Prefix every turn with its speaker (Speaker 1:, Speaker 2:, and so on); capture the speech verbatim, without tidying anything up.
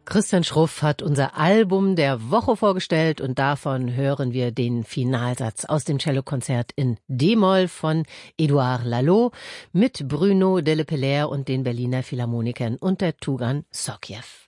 Speaker 1: Christian Schruff hat unser Album der Woche vorgestellt und davon hören wir den Finalsatz aus dem Cellokonzert in D-Moll von Édouard Lalo mit Bruno Delepellaire und den Berliner Philharmonikern und der Tugan Sokhiev.